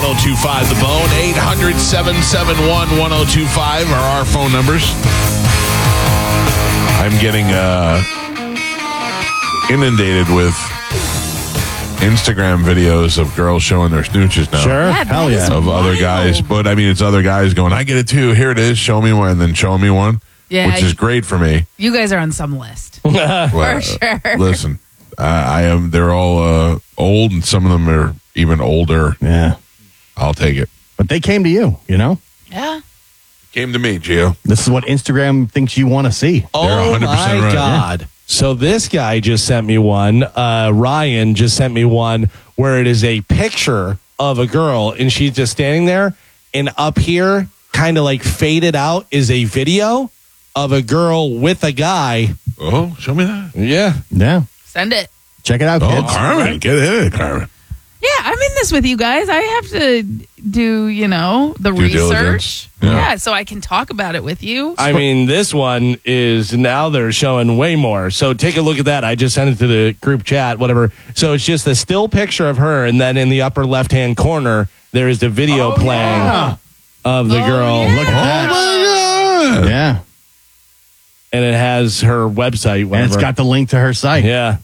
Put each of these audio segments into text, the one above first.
1025 The Bone. 800-771-1025 are our phone numbers. I'm getting inundated with Instagram videos of girls showing their snooches now. Sure. Yeah, Hell that is yeah. Of other guys. But, I mean, it's other guys going, I get it too. Here it is. Show me one. And then show me one. Yeah, which is great for me. You guys are on some list. Well, For sure. Listen, I am. They're all old, and some of them are even older. Yeah. I'll take it. But they came to you, you know? Yeah. Came to me, Gio. This is what Instagram thinks you want to see. Oh, 100% my right. God. So this guy just sent me one. Ryan just sent me one where it is a picture of a girl, and she's just standing there. And up here, kind of like faded out, is a video of a girl with a guy. Oh, show me that. Yeah. Yeah. Send it. Check it out, Oh, kids. Carmen. Get in it, Carmen. Yeah, I'm in this with you guys. I have to do, the Due research. diligence. Yeah. Yeah. So I can talk about it with you. I mean, this one is now they're showing way more. So take a look at that. I just sent it to the group chat, whatever. So it's just a still picture of her, and then in the upper left-hand corner, there is the video playing of the girl. yeah. Look at that. Oh, my God. Yeah. And it has her website. And Whatever. it's got the link to her site. Yeah.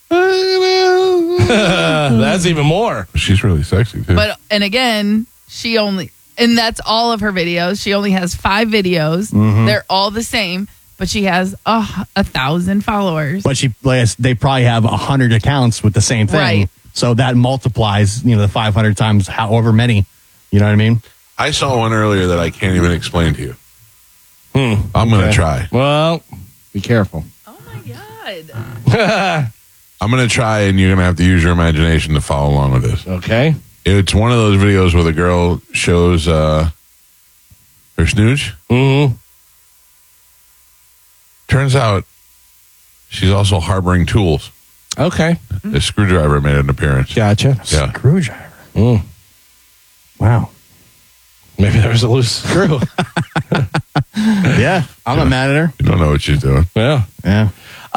That's even more. She's really sexy, too. And again, and that's all of her videos. She only has 5 videos. Mm-hmm. They're all the same, but she has 1,000 followers. But they probably have 100 accounts with the same thing. Right. So that multiplies, the 500 times however many. You know what I mean? I saw one earlier that I can't even explain to you. I'm going to try. Well, be careful. Oh my God. I'm going to try, and you're going to have to use your imagination to follow along with this. Okay. It's one of those videos where the girl shows her snooch. Mm-hmm. Turns out she's also harboring tools. Okay. A screwdriver made an appearance. Gotcha. Yeah. Screwdriver. Mm. Wow. Maybe there was a loose screw. Yeah. I'm not mad at her. You don't know what she's doing. Yeah. Yeah.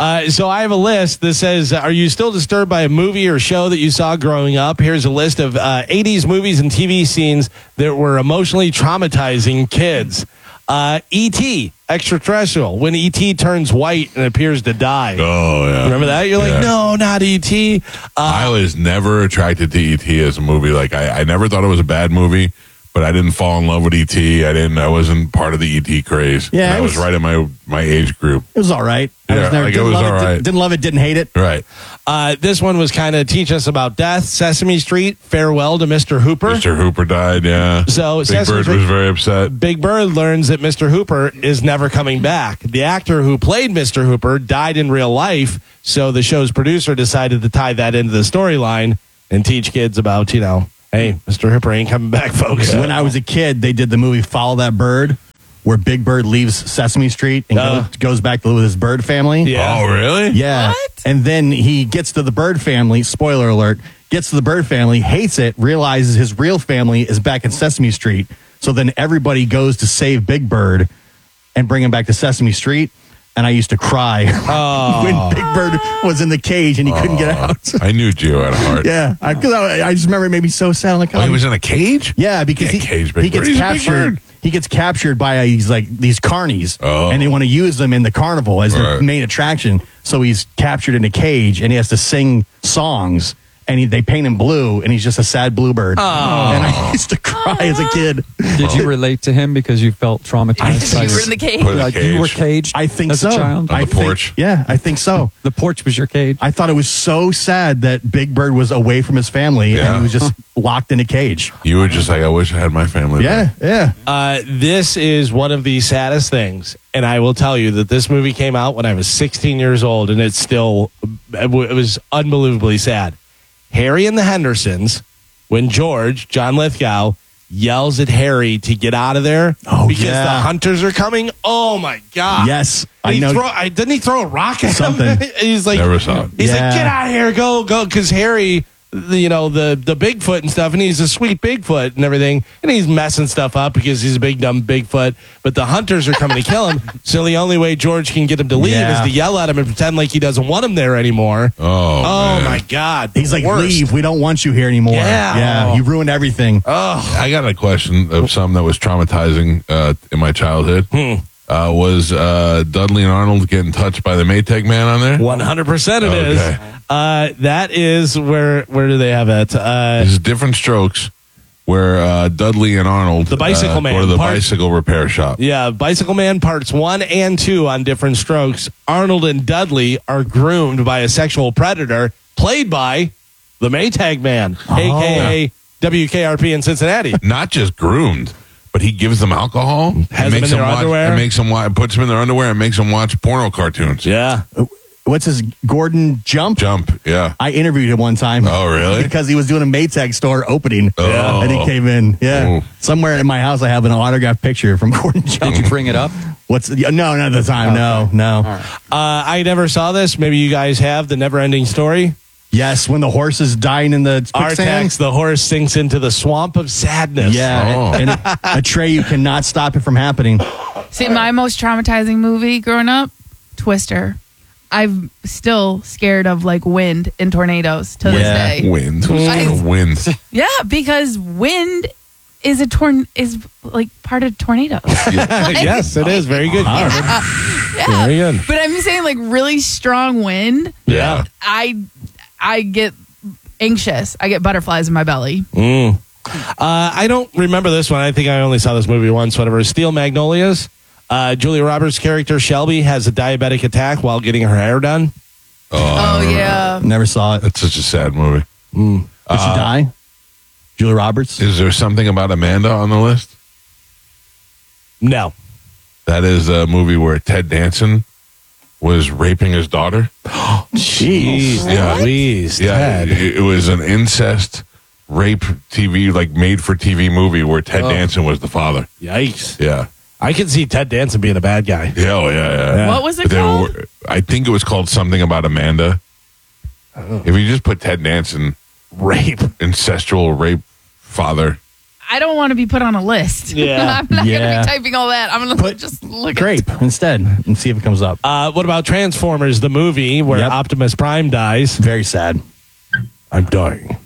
So I have a list that says, are you still disturbed by a movie or show that you saw growing up? Here's a list of 80s movies and TV scenes that were emotionally traumatizing kids. E.T., extraterrestrial, when E.T. turns white and appears to die. Oh, yeah. Remember that? You're like, Yeah. no, not E.T. I was never attracted to E.T. as a movie. Like, I never thought it was a bad movie, but I didn't fall in love with E.T. I wasn't part of the E.T. craze. Yeah, And I was right in my age group. It was all right. Yeah, I like, it didn't was love all right. Didn't love it, didn't hate it. Right. This one was kind of teach us about death. Sesame Street, Farewell to Mr. Hooper. Mr. Hooper died, yeah. So Big Sesame Bird Street- was very upset. Big Bird learns that Mr. Hooper is never coming back. The actor who played Mr. Hooper died in real life, so the show's producer decided to tie that into the storyline and teach kids about, hey, Mr. Hooper ain't coming back, folks. When I was a kid, they did the movie Follow That Bird, where Big Bird leaves Sesame Street and goes back to live with his bird family. Yeah. Oh, really? Yeah. What? And then he gets to the bird family, spoiler alert, gets to the bird family, hates it, realizes his real family is back in Sesame Street. So then everybody goes to save Big Bird and bring him back to Sesame Street. And I used to cry when Big Bird was in the cage and he couldn't get out. I knew Gio had a heart. Yeah. I just remember it made me so sad. I'm like, Oh, he was in a cage? yeah, because Yeah, cage Big he gets Bird. He's a big captured. bird. He gets captured by these carnies, Oh. and they want to use them in the carnival as their Right. main attraction. So he's captured in a cage, and he has to sing songs. And they paint him blue, and he's just a sad bluebird. And I used to cry as a kid. Did you relate to him because you felt traumatized? You were in the cage. Put in a Like you were cage. caged. I think as so. a child. On I the think- porch? Yeah, I think so. The porch was your cage. I thought it was so sad that Big Bird was away from his family, Yeah. and he was just locked in a cage. You were just like, I wish I had my family. Yeah, back. yeah. This is one of the saddest things. And I will tell you that this movie came out when I was 16 years old, and it was unbelievably sad. Harry and the Hendersons, when John Lithgow, yells at Harry to get out of there because yeah. the hunters are coming. Oh, my God. Yes, And I know. didn't he throw a rock at Something. him? He's like, Never saw it. he's like, Yeah. get out of here, go, because Harry the Bigfoot and stuff, and he's a sweet Bigfoot and everything, and he's messing stuff up because he's a big dumb Bigfoot. But the hunters are coming to kill him, so the only way George can get him to leave is to yell at him and pretend like he doesn't want him there anymore. Oh, man. my God! He's like, worst. leave. We don't want you here anymore. Yeah. You ruined everything. I got a question of something that was traumatizing in my childhood. Was Dudley and Arnold getting touched by the Maytag man on there? 100% it is. Okay. That is where do they have it? This is Different Strokes, where Dudley and Arnold, The Bicycle Man, go to the part- bicycle repair shop. Yeah, Bicycle Man parts 1 and 2 on Different Strokes. Arnold and Dudley are groomed by a sexual predator played by the Maytag Man, a.k.a. WKRP in Cincinnati. Not just groomed, but he gives them alcohol, Has them in their underwear? and makes them puts them in their underwear and makes them watch porno cartoons. Yeah. What's his Gordon Jump? Yeah. I interviewed him one time. Oh, really? Because he was doing a Maytag store opening. Oh. And he came in. Yeah. Oh. Somewhere in my house, I have an autographed picture from Gordon Jump. Did you bring it up? No, not at the time. No. I never saw this. Maybe you guys have the never-ending story. Yes, when the horse is dying in the quicksand. Artax, the horse, sinks into the swamp of sadness. Yeah. Oh. And Atreyu cannot stop it from happening. See, my most traumatizing movie growing up, Twister. I'm still scared of like wind and tornadoes to this day. Wind. I- Wind. Yeah, because wind is is like part of tornadoes. Yes, it is. Very good. Yeah. Very good. But I'm saying like really strong wind. Yeah. I get anxious. I get butterflies in my belly. I don't remember this one. I think I only saw this movie once. Whatever. Steel Magnolias. Julia Roberts' character Shelby has a diabetic attack while getting her hair done. Oh yeah. Never saw it. Did That's such a sad movie. she die? Julia Roberts? Is there something about Amanda on the list? No. That is a movie where Ted Danson was raping his daughter. Jeez. Yeah. Louise. Yeah, Ted. it was an incest rape TV, like made for TV movie where Ted Danson was the father. Yikes. Yeah. I can see Ted Danson being a bad guy. Yeah, oh, yeah. What was it But they called? I think it was called something about Amanda. If you just put Ted Danson, Rape. incestual rape father. I don't want to be put on a list. Yeah. I'm not Yeah. gonna be typing all that. I'm gonna Put just look Grape instead and see if it comes up. What about Transformers, the movie where Yep. Optimus Prime dies? Very sad. I'm dying.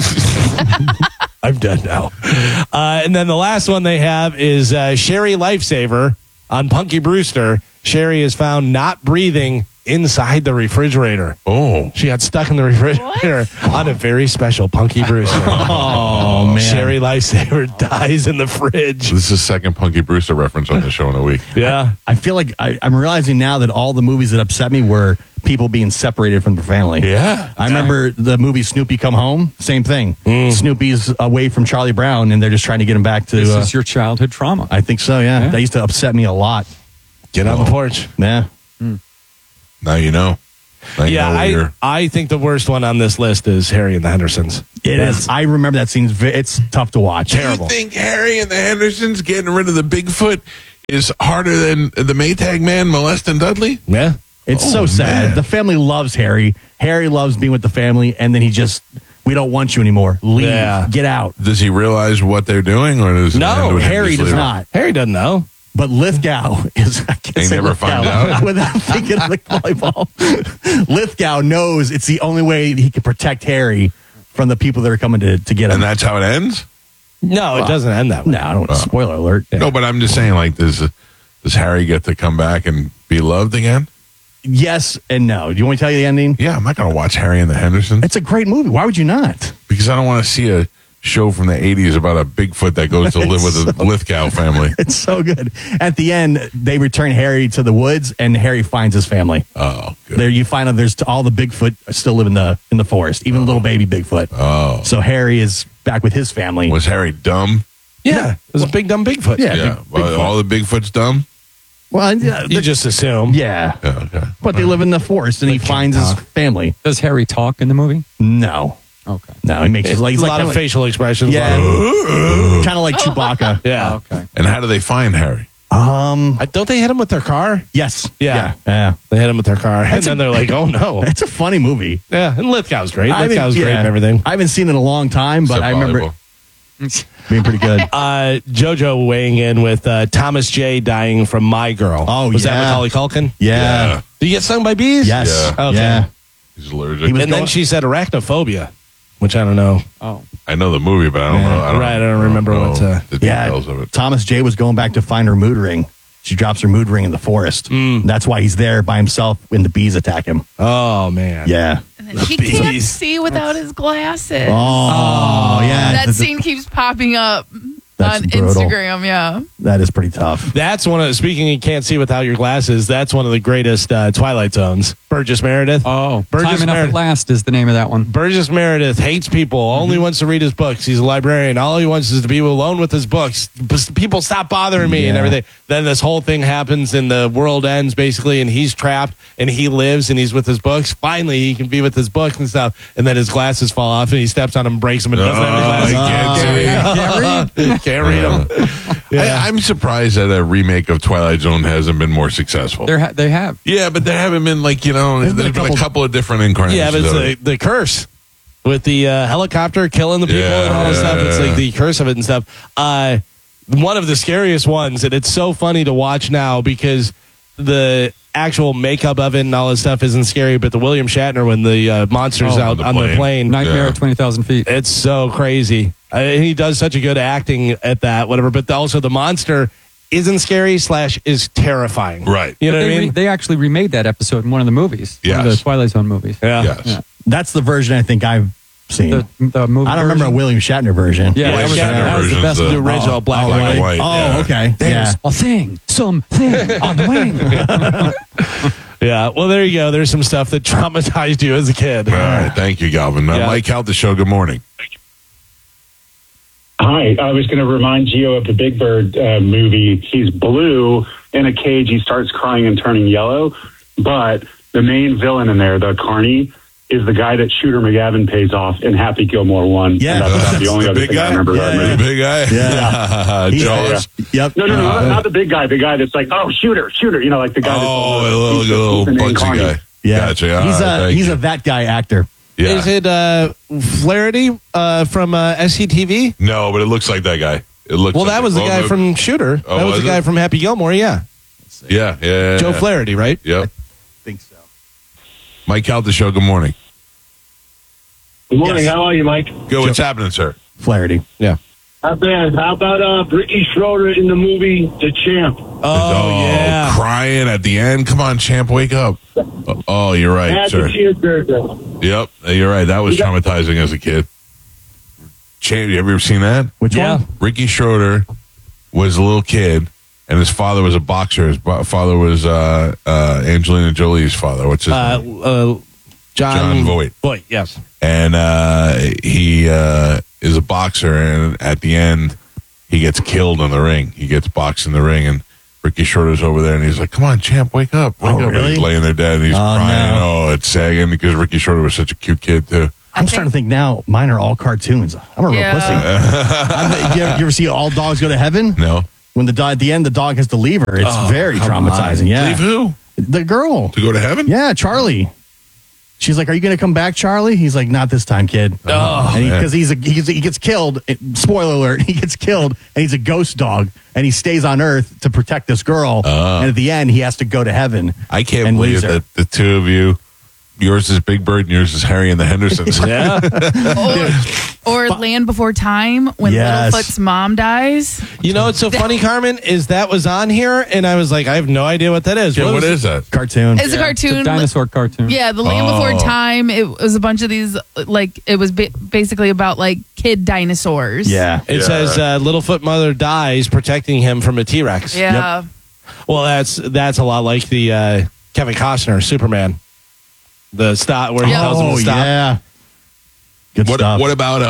I'm dead now. And then the last one they have is Sherry Lifesaver on Punky Brewster. Sherry is found not breathing inside the refrigerator. Oh. She got stuck in the refrigerator on a very special Punky Brewster. Oh, man. Sherry Lifesaver dies in the fridge. This is the second Punky Brewster reference on the show in a week. Yeah. I feel like I'm realizing now that all the movies that upset me were people being separated from their family. Yeah. I remember the movie Snoopy Come Home. Same thing. Snoopy's away from Charlie Brown, and they're just trying to get him back to. This is your childhood trauma. I think so. Yeah. Yeah. That used to upset me a lot. Get on the porch. Yeah. Now you know. Now you know where Yeah, you're- I think the worst one on this list is Harry and the Hendersons. It is. I remember that scene. It's tough to watch. You think Harry and the Hendersons getting rid of the Bigfoot is harder than the Maytag man molesting Dudley? Yeah. It's Oh, so sad. man. The family loves Harry. Harry loves being with the family, and then we don't want you anymore. Leave. Yeah. Get out. Does he realize what they're doing, or does it end No, with him Harry just does leaving? not. Harry doesn't know. But Lithgow is. I can't They say never Lithgow find out? without thinking of the volleyball. Lithgow knows it's the only way he can protect Harry from the people that are coming to get him. And that's how it ends? No, it doesn't end that way. No, I don't want to spoiler alert. No, but I'm just saying, like, does Harry get to come back and be loved again? Yes and no. Do you want me to tell you the ending? Yeah, I'm not going to watch Harry and the Hendersons It's a great movie. Why would you not? because I don't want to see a show from the 80s about a Bigfoot that goes to live with the Lithgow family. It's so good. At the end, they return Harry to the woods, and Harry finds his family. Oh, good. There, you find out there's all the Bigfoot still live in the forest, even little baby Bigfoot. Oh. So Harry is back with his family. Was Harry dumb? Yeah. It was a big dumb Bigfoot. Yeah. Yeah. Big Well, all the Bigfoot's dumb? Well, yeah, You just assume. yeah. Yeah, okay. But they live in the forest, and he finds his family. Does Harry talk in the movie? No, Okay. no, he makes It's like a lot of kinda facial expressions. Yeah, A lot of- kind of like Chewbacca. Yeah. Okay. And how do they find Harry? Don't they hit him with their car? Yes. Yeah. Yeah. They hit him with their car, and then they're like, "Oh no!" It's a funny movie. Yeah, and Lithgow's great. I mean, Lithgow's great yeah. and everything. I haven't seen it in a long time, but So I remember valuable. it being pretty good. JoJo weighing in with Thomas J. dying from My Girl. Oh, was that yeah. Macaulay Culkin? Yeah. Did you get stung by bees? Yes. Yeah. Okay. Yeah. He's allergic. He was And then going- she said arachnophobia, which I don't know. Oh, I know the movie, but I don't know. Right, I don't remember know what, the Yeah. details of it. Thomas J was going back to find her mood ring. She drops her mood ring in the forest. That's why he's there by himself when the bees attack him. Oh man. Yeah. And then he can't bees. see without his glasses. Oh, yeah. That scene keeps popping up That's on brutal. Instagram. Yeah. That is pretty tough. That's one of speaking. You can't see without your glasses. That's one of the greatest Twilight Zones. Burgess Meredith. oh, Burgess Time Enough Meredith. at Last is the name of that one. Burgess Meredith hates people. Only wants to read his books. He's a librarian. All he wants is to be alone with his books. People stop bothering me and Yeah. everything. Then this whole thing happens and the world ends basically, and he's trapped and he lives and he's with his books. Finally, he can be with his books and stuff. And then his glasses fall off and he steps on them, breaks them, and doesn't have his glasses. Can't read them. I'm surprised that a remake of Twilight Zone hasn't been more successful. They have. Yeah, but there haven't been there's been a couple of different incarnations. Yeah, but of it's it. the curse with the helicopter killing the people and all this stuff. It's like the curse of it and stuff. One of the scariest ones, and it's so funny to watch now because the actual makeup of it and all this stuff isn't scary, but the William Shatner when the monster's Oh, out on on the the plane. plane, Nightmare Yeah. at 20,000 feet. it's so crazy. He does such a good acting at that, whatever. But also the monster isn't scary / is terrifying. Right. You know But what I mean? they actually remade that episode in one of the movies. One of Yes. the Twilight Zone movies. Yeah. Yes. Yeah. That's the version I think I've seen. The movie. I don't remember a version. William Shatner version. Yeah, William that was, Shatner that was the version's best. the- The original black and Black and white. white. Oh, yeah. okay. There's a thing, something on the wing. Yeah. Well, there you go. There's some stuff that traumatized you as a kid. All right. Thank you, Galvin. Yeah. Mike out the show. Good morning. Hi, I was going to remind Gio of the Big Bird movie. He's blue in a cage. He starts crying and turning yellow. But the main villain in there, the Carney, is the guy that Shooter McGavin pays off in Happy Gilmore 1. Yeah. And that's about the only The other big thing I guy? remember about Yeah. that The movie. big guy. Yeah. Jaws. Yep. No, not the big guy. The guy that's like, oh, Shooter, you know, like the guy Oh, that's a little he's the main Bugsy Carney. guy. Yeah. Gotcha. All He's right, thank he's you. a that guy actor. Yeah. Is it Flaherty from SCTV? No, but it looks like that guy. It looks. Well, like that was the guy from Shooter. Oh, That was was the guy it? from Happy Gilmore, yeah. Yeah. Joe Flaherty, right? Yep. think so. Mike out the show. Good morning. Good morning. Yes. How are you, Mike? Good. What's happening, sir? Flaherty. Yeah. Not bad. How about Ricky Schroeder in the movie The Champ? Oh, yeah. Crying at the end. Come on, champ, wake up. Oh, you're right, Had sir. the tearjerker. Yep, you're right. That was traumatizing as a kid. Champ, you ever seen that? Which Yeah. one? Ricky Schroeder was a little kid, and his father was a boxer. His father was Angelina Jolie's father. What's his name? John Voight. Voight, yes. And he is a boxer, and at the end, he gets killed in the ring. He gets boxed in the ring, and Ricky Schroeder's over there, and he's like, "Come on, champ, wake up!" Wake up. And really? he's laying there dead, and he's crying. no. Oh, it's sagging because Ricky Schroeder was such a cute kid too. I'm starting to think now mine are all cartoons. I'm a real Yeah. pussy. You ever see All Dogs Go to Heaven? No, When at the end, the dog has to leave her. It's very traumatizing. Yeah. leave who The girl. to go to heaven? Yeah, Charlie. She's like, "Are you going to come back, Charlie?" He's like, "Not this time, kid." Oh, Because he gets killed. Spoiler alert: he gets killed, and he's a ghost dog, and he stays on Earth to protect this girl. And at the end, he has to go to heaven. I can't and believe leaves her. that the two of you, yours is Big Bird and yours is Harry and the Hendersons. Yeah. Or Land Before Time when Yes. Littlefoot's mom dies. You know what's so funny, Carmen, is that was on here, and I was like, I have no idea what that is. Yeah, what was is that? Cartoon. It's a cartoon. It's a dinosaur cartoon. Yeah, the Land Before Time. It was a bunch of these, like, it was basically about, like, kid dinosaurs. Yeah. It says Littlefoot mother dies protecting him from a T-Rex. Yeah. Well, that's a lot like the Kevin Costner Superman. The stop where he Yeah. tells him Oh to stop. yeah. Good stuff. What about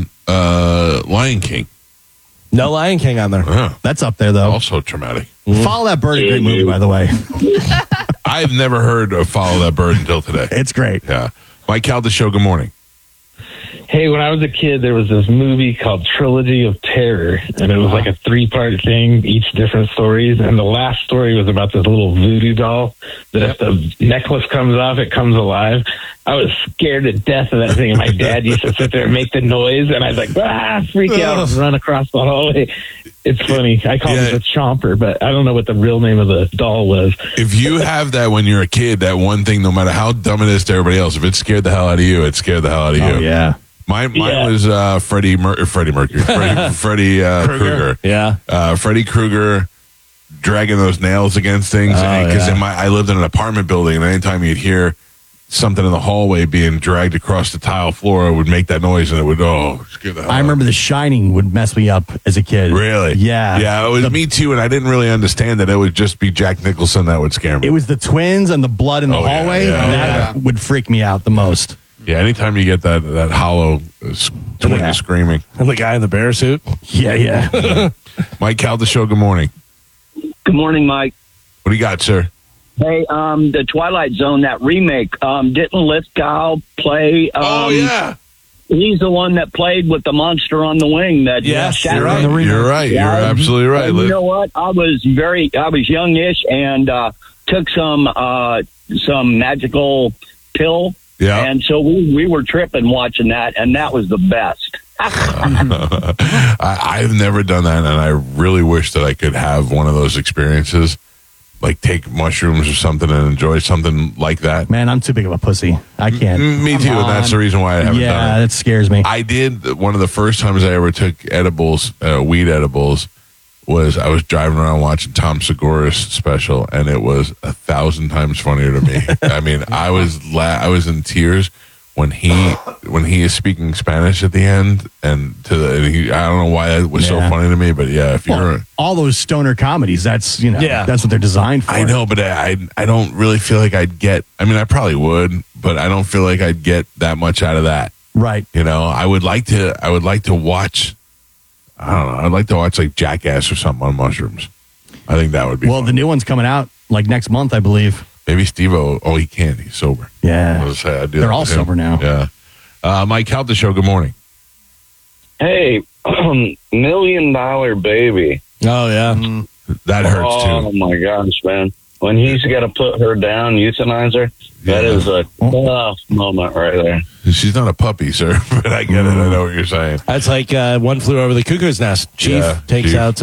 Lion King? No Lion King on there. Oh, That's up there though. also traumatic. Follow That Bird. A great movie, by the way. I've never heard of Follow That Bird until today. It's great. Yeah. Mike Cal, the show. Good morning. Hey, when I was a kid, there was this movie called Trilogy of Terror, and it was like a 3-part thing, each different stories. And the last story was about this little voodoo doll that if the necklace comes off, it comes alive. I was scared to death of that thing, and my dad used to sit there and make the noise, and I'd like, freak out and run across the hallway. It's funny. I call it a chomper, but I don't know what the real name of the doll was. If you have that when you're a kid, that one thing, no matter how dumb it is to everybody else, if it scared the hell out of you, it scared the hell out of you. Oh, yeah. Mine was Freddie Krueger. Yeah. Freddy Krueger dragging those nails against things. Because I lived in an apartment building, and anytime you'd hear something in the hallway being dragged across the tile floor, it would make that noise, and it would scare the hell I remember The Shining would mess me up as a kid. Really? Yeah. Yeah, it was me too, and I didn't really understand that it would just be Jack Nicholson that would scare me. It was the twins and the blood in the hallway. That would freak me out the most. Yeah, anytime you get that hollow twin screaming. And the guy in the bear suit. Yeah. Mike Caldeshow, good morning. Good morning, Mike. What do you got, sir? Hey, the Twilight Zone, that remake, didn't Lithgow play? He's the one that played with the monster on the wing. That you're right. You're right. You're absolutely right. You know what? I was youngish and took some magical pill. Yeah. And so we were tripping watching that, and that was the best. I've never done that, and I really wish that I could have one of those experiences, like take mushrooms or something and enjoy something like that. Man, I'm too big of a pussy. I can't. Me too, and that's the reason why I haven't done it. Yeah, that scares me. I did. One of the first times I ever took edibles, weed edibles, was I was driving around watching Tom Segura's special, and it was 1,000 times funnier to me. I mean, I was in tears when he is speaking Spanish at the end, and I don't know why that was so funny to me, but yeah, if you're all those stoner comedies, that's that's what they're designed for. I know, but I don't really feel like I'd get. I mean, I probably would, but I don't feel like I'd get that much out of that. Right. You know, I would like to watch. I don't know. I'd like to watch like Jackass or something on mushrooms. I think that would be fun. The new one's coming out like next month, I believe. Maybe Steve-O. Oh, he can't. He's sober. Yeah. They're all sober now. Yeah. Mike Caldeshow, good morning. Hey, $1 Million Baby. Oh, yeah. That hurts, too. Oh, my gosh, man. When he's got to put her down, euthanize her, that is a tough moment right there. She's not a puppy, sir, but I get it. I know what you're saying. That's like One Flew Over the Cuckoo's Nest. Chief takes out,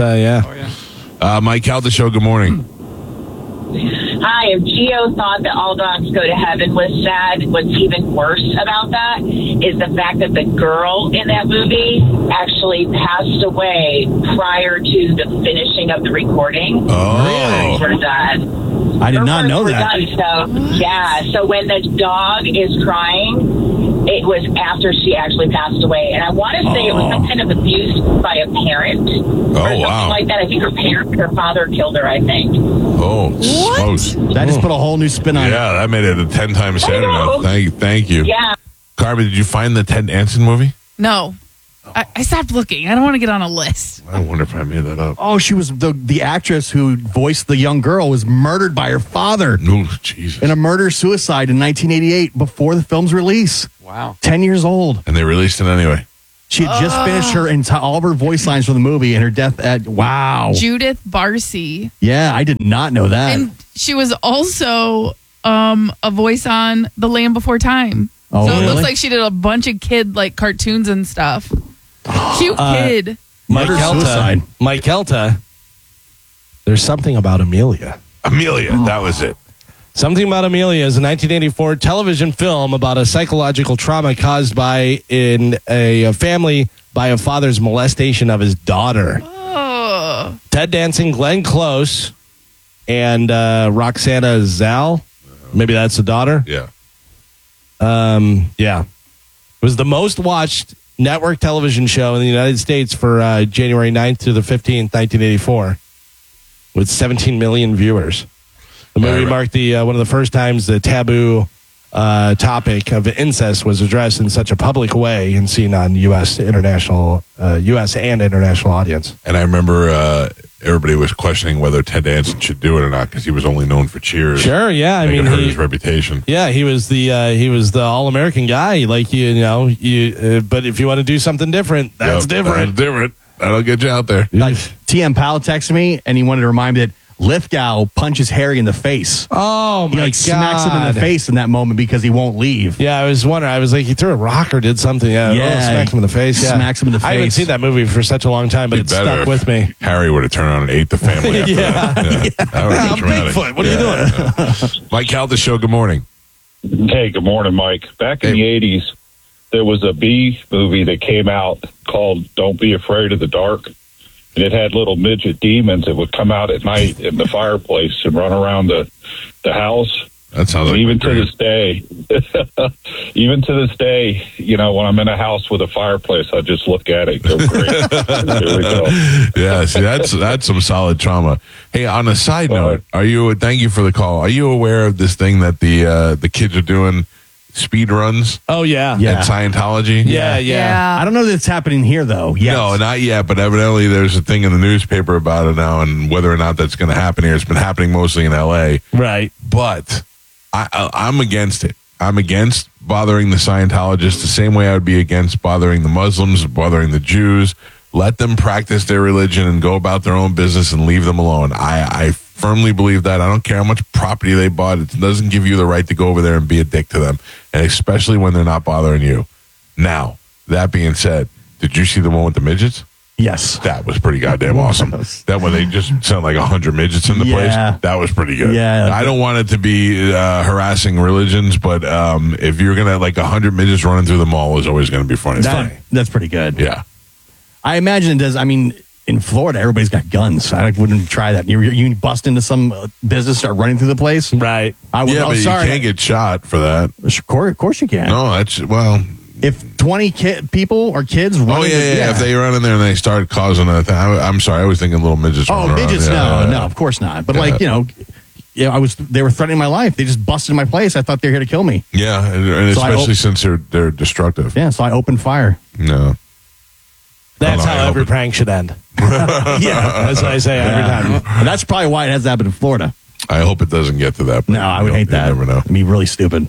Mike Caldeshow, good morning. Hi, if Gio thought that All Dogs Go to Heaven was sad, what's even worse about that is the fact that the girl in that movie actually passed away prior to the finishing of the recording. Oh. Her done. I did not know that. So when the dog is crying, it was after she actually passed away. And I want to say it was some kind of abuse by a parent. Or something like that. I think her father killed her, I think. Oh, smokes. That just put a whole new spin on it. Yeah, that made it a 10 times sadder now. Thank you. Yeah. Carmen, did you find the Ted Danson movie? No. I stopped looking. I don't want to get on a list. I wonder if I made that up. Oh, she was the actress who voiced the young girl was murdered by her father. Oh, Jesus. In a murder-suicide in 1988 before the film's release. Wow. 10 years old. And they released it anyway. She had just finished all of her voice lines for the movie, and her death wow. Judith Barcy. Yeah, I did not know that. And she was also a voice on The Land Before Time. Oh, so it really? looks like she did a bunch of kid cartoons and stuff. Cute kid. Mike Kelta. There's something about Amelia. That was it. Something About Amelia is a 1984 television film about a psychological trauma caused in a family by a father's molestation of his daughter. Oh. Ted Danson, Glenn Close, and Roxana Zal. Maybe that's the daughter. Yeah. It was the most watched network television show in the United States for January 9th to the 15th, 1984, with 17 million viewers. The movie marked one of the first times the taboo topic of incest was addressed in such a public way and seen on U.S. and international audience. And I remember everybody was questioning whether Ted Danson should do it or not because he was only known for Cheers. Sure, yeah. I It mean, hurt his reputation. Yeah, he was the All-American guy. Like but if you want to do something different, that's different. That's different. That'll get you out there. TM Powell texted me and he wanted to remind me that Lithgow punches Harry in the face. Oh my God! Smacks him in the face in that moment because he won't leave. Yeah, I was wondering. I was like, he threw a rock or did something. Yeah, smacks him in the face. Yeah. Smacks him in the face. I haven't seen that movie for such a long time, but it stuck with me. Harry would have turned around and ate the family. After that. That would have been traumatic. Bigfoot, what are you doing? Mike Calta Show. Good morning. Hey, good morning, Mike. Back in the 80s, there was a B movie that came out called Don't Be Afraid of the Dark. And it had little midget demons that would come out at night in the fireplace and run around the house. That sounds like even to this day, when I'm in a house with a fireplace, I just look at it and go, great. Here we go. Yeah, see, that's some solid trauma. Hey, on a side note, thank you for the call. Are you aware of this thing that the kids are doing? Speed runs. Oh yeah, At Scientology. Yeah. I don't know that it's happening here though. Yes. No, not yet. But evidently, there's a thing in the newspaper about it now, and whether or not that's going to happen here, it's been happening mostly in L.A. Right. But I'm against it. I'm against bothering the Scientologists the same way I would be against bothering the Muslims, bothering the Jews. Let them practice their religion and go about their own business and leave them alone. I firmly believe that. I don't care how much property they bought. It doesn't give you the right to go over there and be a dick to them, and especially when they're not bothering you. Now, that being said, did you see the one with the midgets? Yes. That was pretty goddamn awesome. That when they just sent like 100 midgets in the place, that was pretty good. Yeah. I don't want it to be harassing religions, but if you're going to, 100 midgets running through the mall is always going to be funny. It's funny. That's pretty good. Yeah. I imagine it does. I mean, in Florida, everybody's got guns. I wouldn't try that. You bust into some business, start running through the place. Right. But you can't get shot for that. Of course you can. No, if 20 kids run if they run in there and they start causing a thing. I'm sorry, I was thinking little midgets. Midgets, no, of course not. But they were threatening my life. They just busted in my place. I thought they were here to kill me. Yeah, and especially since they're destructive. Yeah, so I opened fire. No. That's how every prank should end. Yeah. That's what I say every time. And that's probably why it has to happen in Florida. I hope it doesn't get to that point. No, I would hate that. You never know. It'd be really stupid.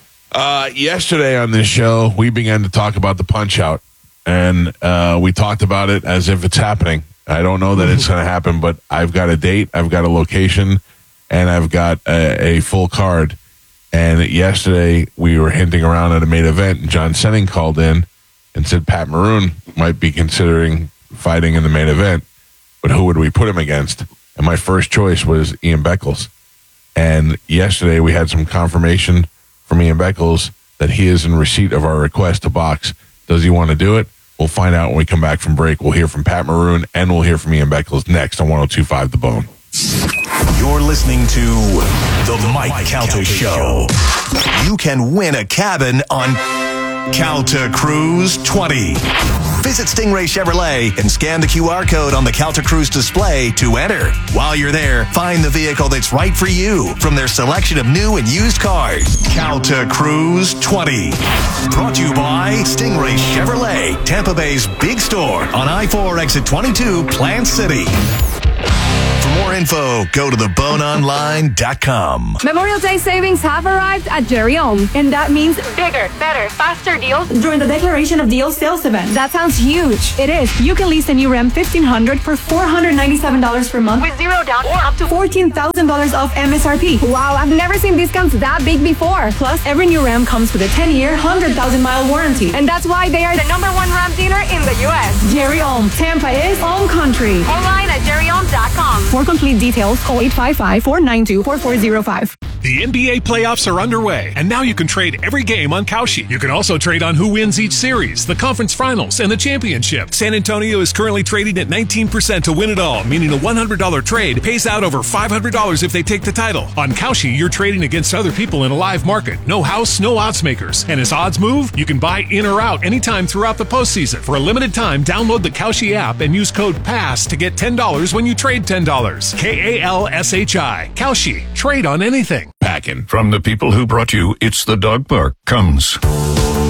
Yesterday on this show, we began to talk about the Punch-Out, and we talked about it as if it's happening. I don't know that it's going to happen, but I've got a date, I've got a location, and I've got a full card. And yesterday, we were hinting around at a main event, and John Senning called in and said Pat Maroon might be considering fighting in the main event, but who would we put him against? And my first choice was Ian Beckles. And yesterday we had some confirmation from Ian Beckles that he is in receipt of our request to box. Does he want to do it? We'll find out when we come back from break. We'll hear from Pat Maroon and we'll hear from Ian Beckles next on 102.5 The Bone. You're listening to The Mike Calta Show. You can win a cabin on Calta Cruise 20. Visit Stingray Chevrolet and scan the QR code on the Calta Cruise display to enter. While you're there, find the vehicle that's right for you from their selection of new and used cars. Calta Cruise 20. Brought to you by Stingray Chevrolet, Tampa Bay's big store on I-4 exit 22, Plant City. For more info, go to theboneonline.com. Memorial Day savings have arrived at Jerry Ohm, and that means bigger, better, faster deals during the Declaration of Deals sales event. That sounds huge. It is. You can lease a new Ram 1500 for $497 per month with zero down or up to $14,000 off MSRP. Wow, I've never seen discounts that big before. Plus, every new Ram comes with a 10-year, 100,000-mile warranty. And that's why they are the #1 Ram dealer in the U.S. Jerry Ohm. Tampa is Ohm Country. Online at jerryohm.com. For complete details, call 855-492-4405. The NBA playoffs are underway, and now you can trade every game on Kalshi. You can also trade on who wins each series, the conference finals, and the championship. San Antonio is currently trading at 19% to win it all, meaning a $100 trade pays out over $500 if they take the title. On Kalshi, you're trading against other people in a live market. No house, no odds makers. And as odds move, you can buy in or out anytime throughout the postseason. For a limited time, download the Kalshi app and use code PASS to get $10 when you trade $10. KALSHI. Kalshi. Trade on anything. Packing. From the people who brought you It's the Dog Park comes